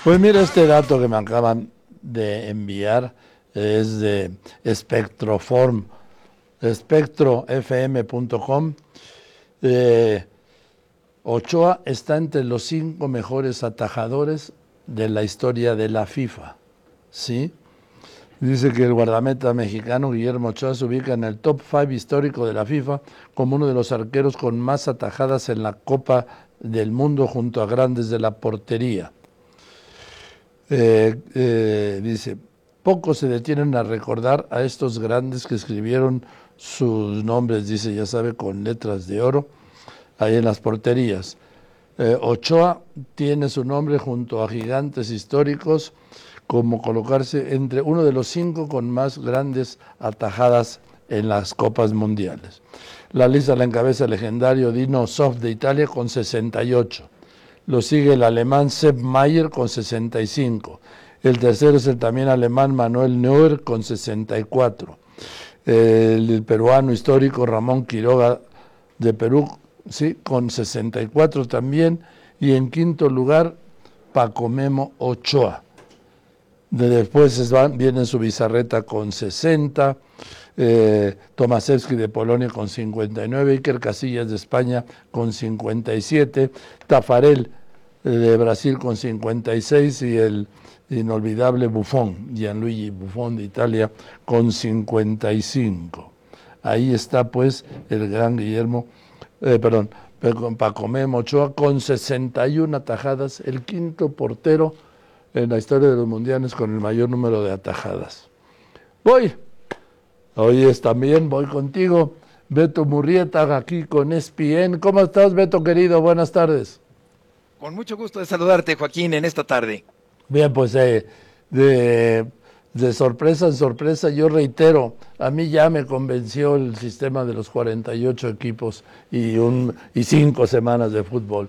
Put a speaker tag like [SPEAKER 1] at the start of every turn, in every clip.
[SPEAKER 1] Pues mira, este dato que me acaban de enviar es de Spectroform, spectrofm.com. Eh, Ochoa está entre los 5 mejores atajadores de la historia de la FIFA, ¿sí? Dice que el guardameta mexicano Guillermo Ochoa se ubica en el top 5 histórico de la FIFA como uno de los arqueros con más atajadas en la Copa del Mundo junto a grandes de la portería. Dice, pocos se detienen a recordar a estos grandes que escribieron sus nombres, dice, ya sabe, con letras de oro, ahí en las porterías. Ochoa tiene su nombre junto a gigantes históricos, como colocarse entre uno de los 5 con más grandes atajadas en las Copas Mundiales. La lista la encabeza el legendario Dino Zoff de Italia con 68. Lo sigue el alemán Sepp Maier con 65. El tercero es el también alemán Manuel Neuer con 64. El peruano histórico Ramón Quiroga de Perú, sí, con 64 también. Y en quinto lugar, Paco Memo Ochoa. Después viene su Bizarreta con 60, Tomaszewski de Polonia con 59, Iker Casillas de España con 57, Tafarel de Brasil con 56 y el inolvidable Buffon, Gianluigi Buffon de Italia con 55. Ahí está pues el gran Paco Memo Ochoa con 61 atajadas, el quinto portero en la historia de los mundiales con el mayor número de atajadas. Voy contigo, Beto Murrieta, aquí con ESPN. ¿Cómo estás, Beto, querido? Buenas tardes.
[SPEAKER 2] Con mucho gusto de saludarte, Joaquín, en esta tarde.
[SPEAKER 1] Bien, pues de sorpresa en sorpresa, yo reitero, a mí ya me convenció el sistema de los 48 equipos y 5 semanas de fútbol.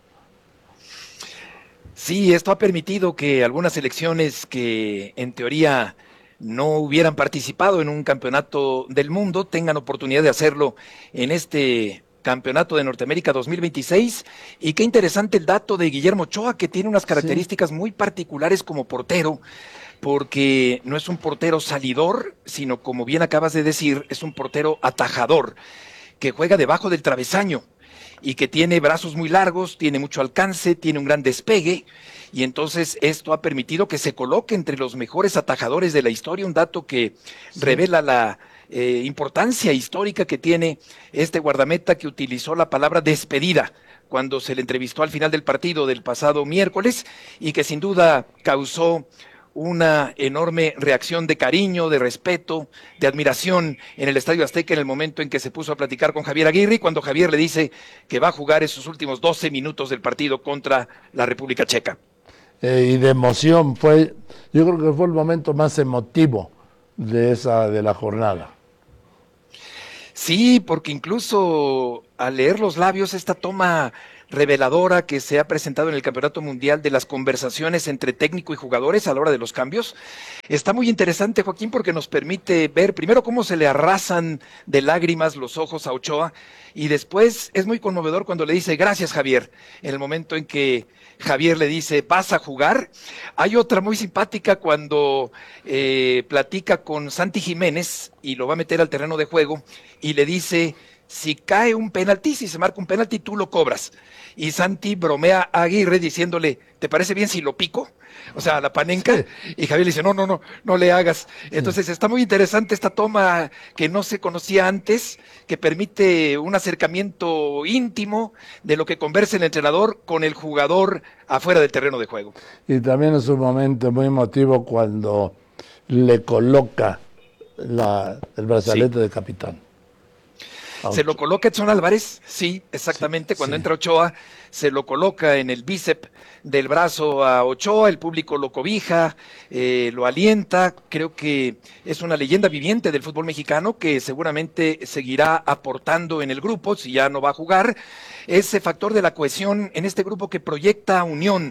[SPEAKER 2] Sí, esto ha permitido que algunas selecciones que en teoría no hubieran participado en un campeonato del mundo tengan oportunidad de hacerlo en este Campeonato de Norteamérica 2026. Y qué interesante el dato de Guillermo Ochoa, que tiene unas
[SPEAKER 1] Sí.
[SPEAKER 2] características muy particulares como portero, porque no es un portero salidor, sino, como bien acabas de decir, es un portero atajador, que juega debajo del travesaño y que tiene brazos muy largos, tiene mucho alcance, tiene un gran despegue, y entonces esto ha permitido que se coloque entre los mejores atajadores de la historia, un dato que
[SPEAKER 1] Sí.
[SPEAKER 2] revela la importancia histórica que tiene este guardameta, que utilizó la palabra despedida cuando se le entrevistó al final del partido del pasado miércoles, y que sin duda causó una enorme reacción de cariño, de respeto, de admiración en el Estadio Azteca en el momento en que se puso a platicar con Javier Aguirre, cuando Javier le dice que va a jugar esos últimos 12 minutos del partido contra la República Checa.
[SPEAKER 1] Y de emoción yo creo que fue el momento más emotivo de la jornada.
[SPEAKER 2] Sí, porque incluso al leer los labios, esta toma reveladora que se ha presentado en el Campeonato Mundial de las conversaciones entre técnico y jugadores a la hora de los cambios, está muy interesante, Joaquín, porque nos permite ver primero cómo se le arrasan de lágrimas los ojos a Ochoa, y después es muy conmovedor cuando le dice gracias, Javier, en el momento en que Javier le dice vas a jugar. Hay otra muy simpática cuando platica con Santi Jiménez y lo va a meter al terreno de juego y le dice: si cae un penalti, si se marca un penalti, tú lo cobras. Y Santi bromea a Aguirre diciéndole: ¿te parece bien si lo pico? O sea, la panenca.
[SPEAKER 1] Sí,
[SPEAKER 2] Y Javier le dice: no le hagas.
[SPEAKER 1] sí.
[SPEAKER 2] Entonces está muy interesante esta toma que no se conocía antes, que permite un acercamiento íntimo de lo que conversa el entrenador con el jugador afuera del terreno de juego.
[SPEAKER 1] Y también es un momento muy emotivo cuando le coloca el
[SPEAKER 2] Sí.
[SPEAKER 1] brazalete de capitán a
[SPEAKER 2] Se lo
[SPEAKER 1] Ochoa.
[SPEAKER 2] coloca Edson Álvarez, sí,
[SPEAKER 1] Sí,
[SPEAKER 2] exactamente, cuando
[SPEAKER 1] sí,
[SPEAKER 2] entra Ochoa, se lo coloca en el bíceps del brazo a Ochoa, el público lo cobija, lo alienta. Creo que es una leyenda viviente del fútbol mexicano que seguramente seguirá aportando en el grupo, si ya no va a jugar, ese factor de la cohesión en este grupo que proyecta unión,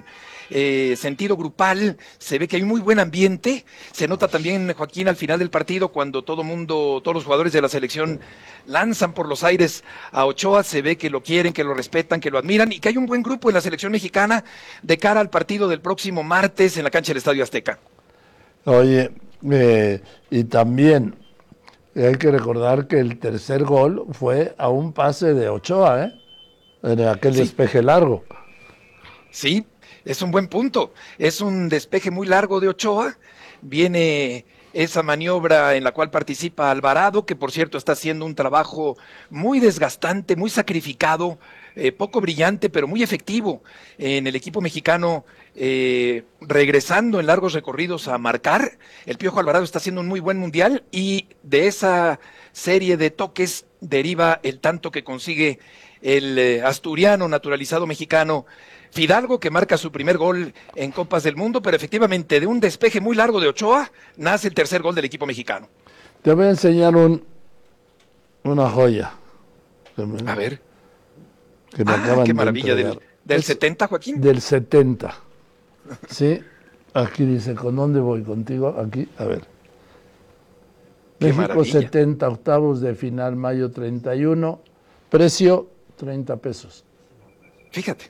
[SPEAKER 2] sentido grupal, se ve que hay un muy buen ambiente, se nota también, Joaquín, al final del partido, cuando todos los jugadores de la selección lanzan por los aires a Ochoa, se ve que lo quieren, que lo respetan, que lo admiran y que hay un buen grupo en la selección mexicana de cara al partido del próximo martes en la cancha del Estadio Azteca.
[SPEAKER 1] Oye, y también hay que recordar que el tercer gol fue a un pase de Ochoa, en aquel despeje largo.
[SPEAKER 2] Sí, es un buen punto. Es un despeje muy largo de Ochoa. Viene esa maniobra en la cual participa Alvarado, que por cierto está haciendo un trabajo muy desgastante, muy sacrificado, poco brillante, pero muy efectivo en el equipo mexicano, regresando en largos recorridos a marcar. El Piojo Alvarado está haciendo un muy buen mundial y de esa serie de toques deriva el tanto que consigue el asturiano naturalizado mexicano Fidalgo, que marca su primer gol en Copas del Mundo, pero efectivamente de un despeje muy largo de Ochoa nace el tercer gol del equipo mexicano.
[SPEAKER 1] Te voy a enseñar una joya.
[SPEAKER 2] A ver.
[SPEAKER 1] Que me acaban
[SPEAKER 2] qué
[SPEAKER 1] de
[SPEAKER 2] maravilla.
[SPEAKER 1] entregar.
[SPEAKER 2] ¿Del 70, Joaquín?
[SPEAKER 1] Del 70. Sí, aquí dice, ¿con dónde voy contigo? Aquí, a ver.
[SPEAKER 2] Qué
[SPEAKER 1] México
[SPEAKER 2] maravilla.
[SPEAKER 1] 70, octavos de final, mayo 31, precio 30 pesos.
[SPEAKER 2] Fíjate.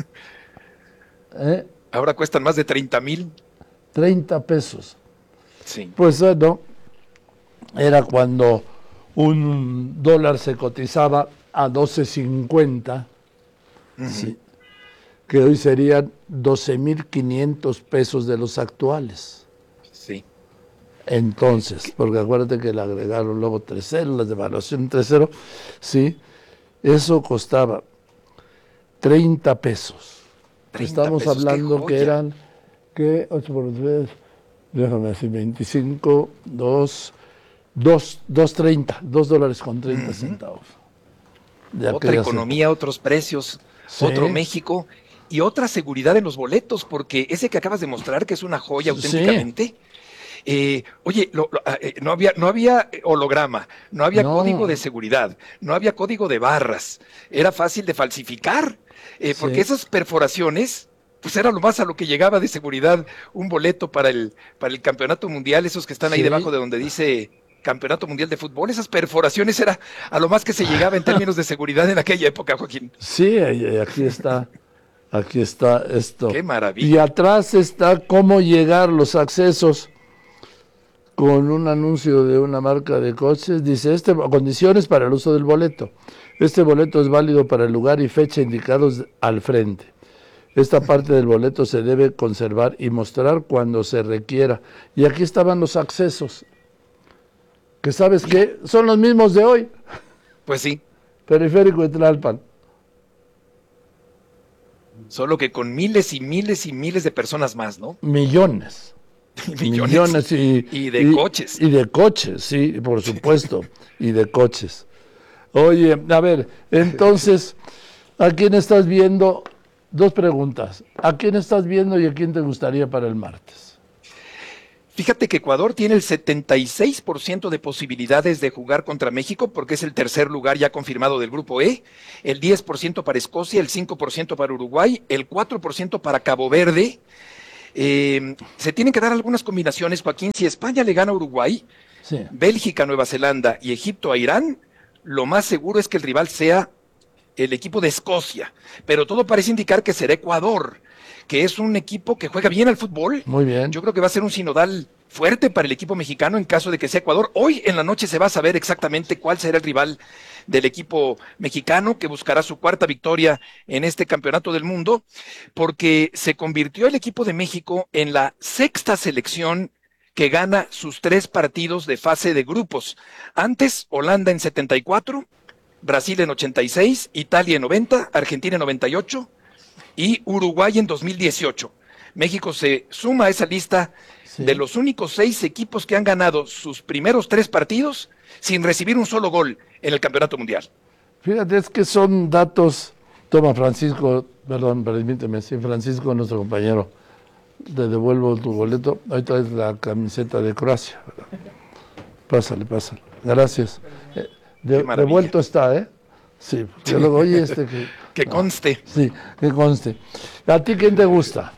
[SPEAKER 1] ¿Eh?
[SPEAKER 2] Ahora cuestan más de 30,000.
[SPEAKER 1] 30 pesos.
[SPEAKER 2] Sí.
[SPEAKER 1] Pues no, era cuando un dólar se cotizaba a 12.50, sí, que hoy serían 12.500 pesos de los actuales.
[SPEAKER 2] Sí.
[SPEAKER 1] Entonces, porque acuérdate que le agregaron luego 3 ceros, la devaluación 3 ceros, sí, eso costaba 30 pesos.
[SPEAKER 2] 30
[SPEAKER 1] Estamos
[SPEAKER 2] pesos,
[SPEAKER 1] hablando
[SPEAKER 2] qué
[SPEAKER 1] que
[SPEAKER 2] joya.
[SPEAKER 1] eran, que 8 por 3, déjame decir, 25, 2.30, $2.30. De
[SPEAKER 2] Otra
[SPEAKER 1] aquellas
[SPEAKER 2] economía, otros precios,
[SPEAKER 1] Sí.
[SPEAKER 2] otro México y otra seguridad en los boletos, porque ese que acabas de mostrar, que es una joya auténticamente. Oye, no había holograma, no había
[SPEAKER 1] No.
[SPEAKER 2] código de seguridad, no había código de barras, era fácil de falsificar, porque
[SPEAKER 1] Sí.
[SPEAKER 2] esas perforaciones, pues era lo más a lo que llegaba de seguridad un boleto para el campeonato mundial, esos que están ahí
[SPEAKER 1] Sí.
[SPEAKER 2] debajo de donde dice Campeonato Mundial de Fútbol, esas perforaciones era a lo más que se llegaba en términos de seguridad en aquella época, Joaquín.
[SPEAKER 1] Sí, aquí está esto.
[SPEAKER 2] Qué maravilla.
[SPEAKER 1] Y atrás está cómo llegar los accesos con un anuncio de una marca de coches. Dice, condiciones para el uso del boleto. Este boleto es válido para el lugar y fecha indicados al frente. Esta parte del boleto se debe conservar y mostrar cuando se requiera. Y aquí estaban los accesos, que ¿sabes qué? Son los mismos de hoy.
[SPEAKER 2] Pues sí,
[SPEAKER 1] Periférico de Tlalpan.
[SPEAKER 2] solo que con miles y miles y miles de personas más, ¿no?
[SPEAKER 1] Millones.
[SPEAKER 2] Millones. Y de coches.
[SPEAKER 1] Y de coches, sí, por supuesto. Y de coches. Oye, a ver, entonces, ¿a quién estás viendo? Dos preguntas. ¿A quién estás viendo y a quién te gustaría para el martes?
[SPEAKER 2] Fíjate que Ecuador tiene el 76% de posibilidades de jugar contra México porque es el tercer lugar ya confirmado del grupo E, el 10% para Escocia, el 5% para Uruguay, el 4% para Cabo Verde. Se tienen que dar algunas combinaciones, Joaquín. Si España le gana a Uruguay,
[SPEAKER 1] Sí.
[SPEAKER 2] Bélgica, Nueva Zelanda y Egipto a Irán, lo más seguro es que el rival sea el equipo de Escocia, pero todo parece indicar que será Ecuador, que es un equipo que juega bien al fútbol.
[SPEAKER 1] Muy bien.
[SPEAKER 2] Yo creo que va a ser un sinodal fuerte para el equipo mexicano en caso de que sea Ecuador. Hoy en la noche se va a saber exactamente cuál será el rival del equipo mexicano que buscará su cuarta victoria en este campeonato del mundo, porque se convirtió el equipo de México en la sexta selección que gana sus 3 partidos de fase de grupos. Antes, Holanda en 74, Brasil en 86, Italia en 90, Argentina en 98 y Uruguay en 2018. México se suma a esa lista
[SPEAKER 1] Sí.
[SPEAKER 2] de los únicos 6 equipos que han ganado sus primeros 3 partidos sin recibir un solo gol en el Campeonato Mundial.
[SPEAKER 1] Fíjate, es que son datos. Toma, Francisco, perdón, permíteme, sí, Francisco, nuestro compañero. Te devuelvo tu boleto. Ahí traes la camiseta de Croacia. Pásale. Gracias.
[SPEAKER 2] Qué maravilla.
[SPEAKER 1] Devuelto está, ¿eh? Sí, porque luego, oye,
[SPEAKER 2] Que conste.
[SPEAKER 1] Sí, que conste. ¿A ti quién te gusta?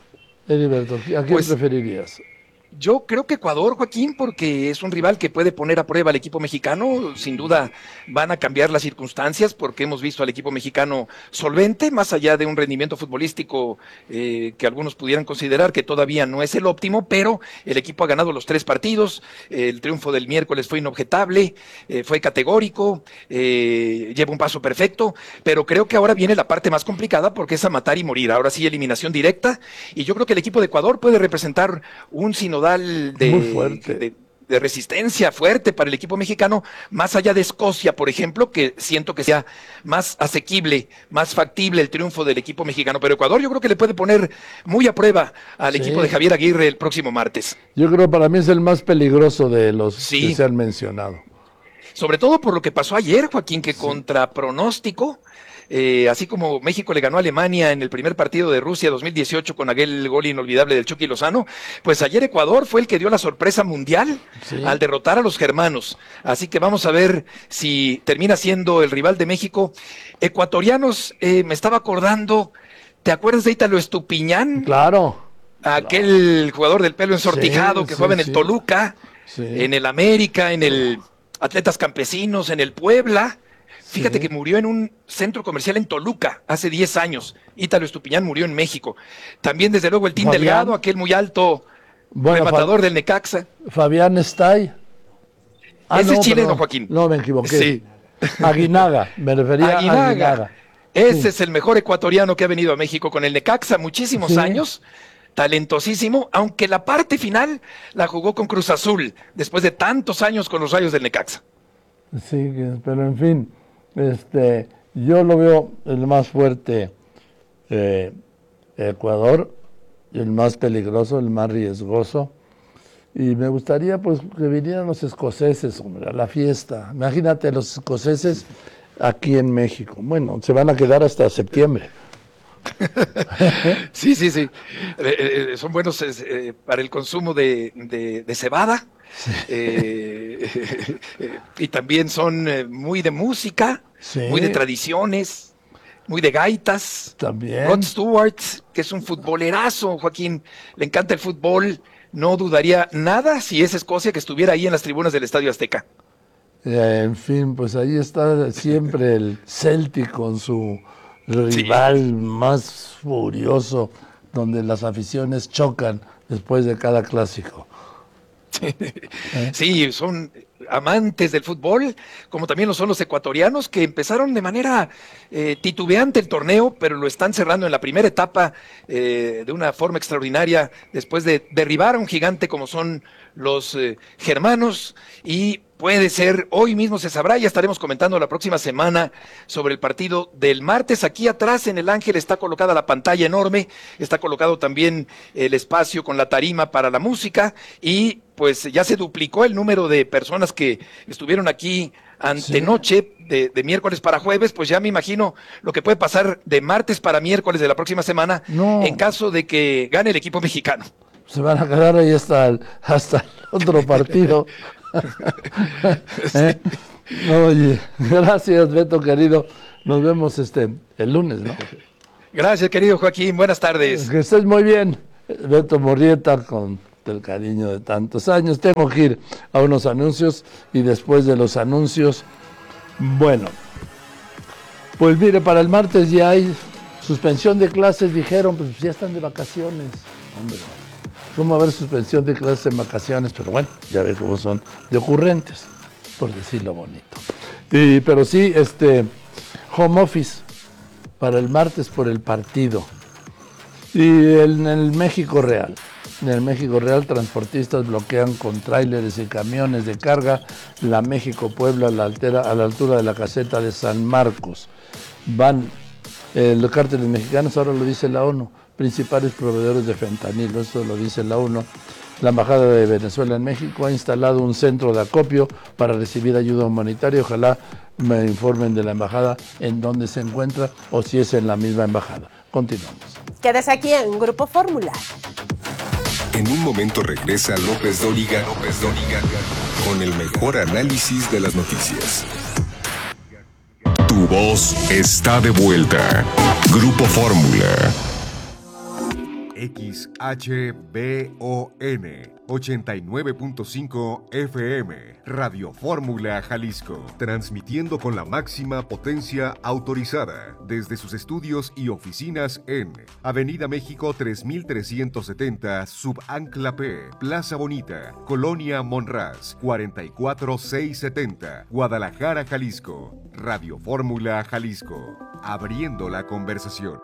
[SPEAKER 1] Heriberto, ¿a quién
[SPEAKER 2] Pues
[SPEAKER 1] preferirías?
[SPEAKER 2] yo creo que Ecuador, Joaquín, porque es un rival que puede poner a prueba al equipo mexicano. Sin duda van a cambiar las circunstancias porque hemos visto al equipo mexicano solvente, más allá de un rendimiento futbolístico que algunos pudieran considerar que todavía no es el óptimo, pero el equipo ha ganado los 3 partidos. El triunfo del miércoles fue inobjetable, fue categórico, lleva un paso perfecto, pero creo que ahora viene la parte más complicada porque es a matar y morir. Ahora sí, eliminación directa, y yo creo que el equipo de Ecuador puede representar un sinodal
[SPEAKER 1] Muy fuerte.
[SPEAKER 2] de resistencia fuerte para el equipo mexicano, más allá de Escocia, por ejemplo, que siento que sea más asequible, más factible el triunfo del equipo mexicano. Pero Ecuador yo creo que le puede poner muy a prueba al equipo de
[SPEAKER 1] Sí,
[SPEAKER 2] Javier Aguirre el próximo martes.
[SPEAKER 1] yo creo que para mí es el más peligroso de los que
[SPEAKER 2] Sí,
[SPEAKER 1] se han mencionado.
[SPEAKER 2] sobre todo por lo que pasó ayer, Joaquín, que
[SPEAKER 1] Sí,
[SPEAKER 2] contra pronóstico, así como México le ganó a Alemania en el primer partido de Rusia 2018 con aquel gol inolvidable del Chucky Lozano, pues ayer Ecuador fue el que dio la sorpresa mundial
[SPEAKER 1] sí,
[SPEAKER 2] al derrotar a los germanos. Así que vamos a ver si termina siendo el rival de México. Ecuatorianos, me estaba acordando, ¿te acuerdas de Ítalo Estupiñán?
[SPEAKER 1] claro, claro.
[SPEAKER 2] Aquel jugador del pelo
[SPEAKER 1] Sí,
[SPEAKER 2] ensortijado que
[SPEAKER 1] sí,
[SPEAKER 2] jugaba en el
[SPEAKER 1] sí,
[SPEAKER 2] Toluca,
[SPEAKER 1] sí,
[SPEAKER 2] en el América, en el Atletas Campesinos, en el Puebla. Fíjate que
[SPEAKER 1] sí.
[SPEAKER 2] murió en un centro comercial en Toluca hace 10 años. Ítalo Estupiñán murió en México. También, desde luego, el Team Delgado,
[SPEAKER 1] Fabián,
[SPEAKER 2] aquel muy alto
[SPEAKER 1] bueno,
[SPEAKER 2] rematador del Necaxa.
[SPEAKER 1] Fabián está ahí. Ah,
[SPEAKER 2] Ese es
[SPEAKER 1] no,
[SPEAKER 2] chileno,
[SPEAKER 1] perdón,
[SPEAKER 2] Joaquín.
[SPEAKER 1] no, me equivoqué.
[SPEAKER 2] Sí.
[SPEAKER 1] Aguinaga, me refería a
[SPEAKER 2] Aguinaga.
[SPEAKER 1] Aguinaga.
[SPEAKER 2] Ese
[SPEAKER 1] Sí,
[SPEAKER 2] es el mejor ecuatoriano que ha venido a México con el Necaxa, muchísimos
[SPEAKER 1] sí,
[SPEAKER 2] años. Talentosísimo, aunque la parte final la jugó con Cruz Azul, después de tantos años con los Rayos del Necaxa.
[SPEAKER 1] sí, pero en fin, yo lo veo el más fuerte eh, Ecuador, el más peligroso, el más riesgoso. Y me gustaría pues que vinieran los escoceses, hombre, a la fiesta. Imagínate los escoceses aquí en México. Bueno, se van a quedar hasta septiembre.
[SPEAKER 2] Sí, sí, sí. Son buenos para el consumo de cebada. Y también son muy de música, muy de
[SPEAKER 1] Sí,
[SPEAKER 2] tradiciones, muy de gaitas. Rod
[SPEAKER 1] también.
[SPEAKER 2] Stewart, que es un futbolerazo, Joaquín, le encanta el fútbol. No dudaría nada si es Escocia que estuviera ahí en las tribunas del Estadio Azteca.
[SPEAKER 1] En fin, pues ahí está siempre el Celtic con su
[SPEAKER 2] Sí.
[SPEAKER 1] rival más furioso, donde las aficiones chocan después de cada clásico. ¿Eh?
[SPEAKER 2] Sí, son amantes del fútbol, como también lo son los ecuatorianos, que empezaron de manera titubeante el torneo, pero lo están cerrando en la primera etapa de una forma extraordinaria, después de derribar a un gigante como son los germanos, y puede ser, hoy mismo se sabrá, ya estaremos comentando la próxima semana sobre el partido del martes. Aquí atrás en el Ángel está colocada la pantalla enorme, está colocado también el espacio con la tarima para la música, y pues ya se duplicó el número de personas que estuvieron aquí
[SPEAKER 1] Sí,
[SPEAKER 2] antenoche, de miércoles para jueves. Pues ya me imagino lo que puede pasar de martes para miércoles de la próxima semana en
[SPEAKER 1] no,
[SPEAKER 2] caso de que gane el equipo mexicano.
[SPEAKER 1] se van a quedar ahí hasta el otro partido. ¿Eh? Oye, gracias, Beto, querido. Nos vemos el lunes, ¿no?
[SPEAKER 2] Gracias, querido Joaquín, buenas tardes.
[SPEAKER 1] Que estés muy bien. Beto Murrieta, con el cariño de tantos años. Tengo que ir a unos anuncios y después de los anuncios, bueno, pues mire, para el martes ya hay suspensión de clases, dijeron, pues ya están de vacaciones. Hombre, ¿cómo va a haber suspensión de clases en vacaciones? Pero bueno, ya ve cómo son de ocurrentes, por decirlo bonito. Pero sí, home office para el martes por el partido. Y en el México Real. En el México Real, transportistas bloquean con tráileres y camiones de carga la México-Puebla a la altura de la caseta de San Marcos. Van los cárteles mexicanos, ahora lo dice la ONU, principales proveedores de fentanilo, esto lo dice la ONU. La Embajada de Venezuela en México ha instalado un centro de acopio para recibir ayuda humanitaria. Ojalá me informen de la embajada en dónde se encuentra o si es en la misma embajada. Continuamos.
[SPEAKER 3] Quédese aquí en Grupo Fórmula.
[SPEAKER 4] En un momento regresa López Dóriga con el mejor análisis de las noticias. Tu voz está de vuelta. Grupo Fórmula.
[SPEAKER 5] XHBON 89.5 FM, Radio Fórmula Jalisco, transmitiendo con la máxima potencia autorizada desde sus estudios y oficinas en Avenida México 3370, Subancla P, Plaza Bonita, Colonia Monraz, 44670, Guadalajara, Jalisco. Radio Fórmula Jalisco, abriendo la conversación.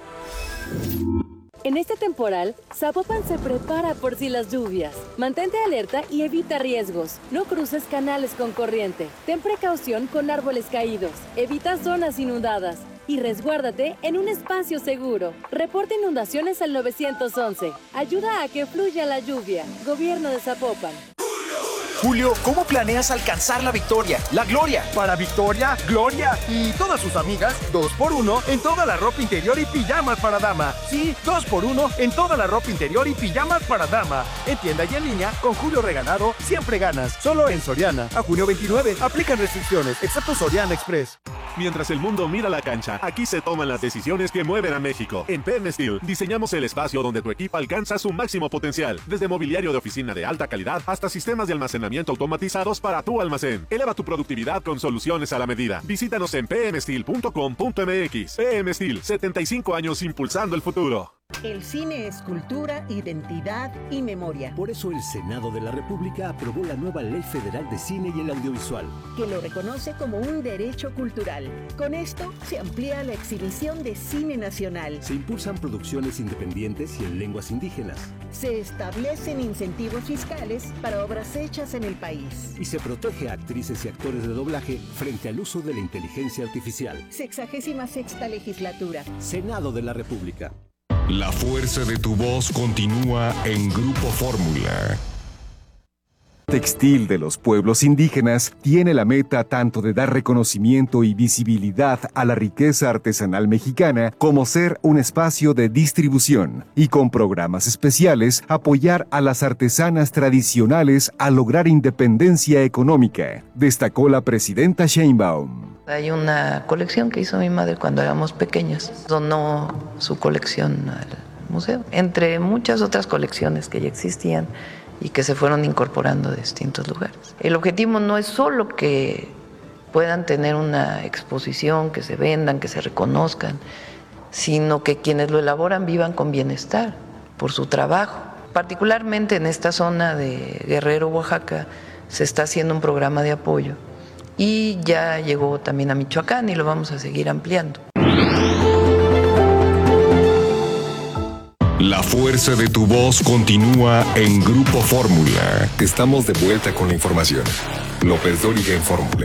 [SPEAKER 6] En este temporal, Zapopan se prepara por si las lluvias. Mantente alerta y evita riesgos. No cruces canales con corriente. Ten precaución con árboles caídos. Evita zonas inundadas. Y resguárdate en un espacio seguro. Reporta inundaciones al 911. Ayuda a que fluya la lluvia. Gobierno de Zapopan.
[SPEAKER 7] Julio, ¿cómo planeas alcanzar la victoria, la gloria? Para Victoria, Gloria y todas sus amigas, 2x1 en toda la ropa interior y pijamas para dama. Sí, 2x1 en toda la ropa interior y pijamas para dama. En tienda y en línea, con Julio regalado, siempre ganas. Solo en Soriana. A junio 29, aplican restricciones, excepto Soriana Express.
[SPEAKER 8] Mientras el mundo mira la cancha, aquí se toman las decisiones que mueven a México. En PM Steel diseñamos el espacio donde tu equipo alcanza su máximo potencial. Desde mobiliario de oficina de alta calidad hasta sistemas de almacenamiento automatizados para tu almacén. Eleva tu productividad con soluciones a la medida. Visítanos en pmsteel.com.mx. PM Steel, 75 años impulsando el futuro.
[SPEAKER 9] El cine es cultura, identidad y memoria.
[SPEAKER 10] Por eso el Senado de la República aprobó la nueva Ley Federal de Cine y el Audiovisual,
[SPEAKER 9] que lo reconoce como un derecho cultural. Con esto se amplía la exhibición de cine nacional.
[SPEAKER 10] Se impulsan producciones independientes y en lenguas indígenas.
[SPEAKER 9] Se establecen incentivos fiscales para obras hechas en el país.
[SPEAKER 10] Y se protege a actrices y actores de doblaje frente al uso de la inteligencia artificial.
[SPEAKER 9] 66ª legislatura.
[SPEAKER 10] Senado de la República.
[SPEAKER 4] La fuerza de tu voz continúa en Grupo Fórmula.
[SPEAKER 5] Textil de los pueblos indígenas tiene la meta tanto de dar reconocimiento y visibilidad a la riqueza artesanal mexicana como ser un espacio de distribución y con programas especiales apoyar a las artesanas tradicionales a lograr independencia económica, destacó la presidenta Sheinbaum.
[SPEAKER 11] Hay una colección que hizo mi madre cuando éramos pequeños, donó su colección al museo, entre muchas otras colecciones que ya existían y que se fueron incorporando de distintos lugares. El objetivo no es solo que puedan tener una exposición, que se vendan, que se reconozcan, sino que quienes lo elaboran vivan con bienestar por su trabajo. Particularmente en esta zona de Guerrero, Oaxaca, se está haciendo un programa de apoyo y ya llegó también a Michoacán y lo vamos a seguir ampliando.
[SPEAKER 4] La fuerza de tu voz continúa en Grupo Fórmula. Estamos de vuelta con la información. López Dóriga en Fórmula.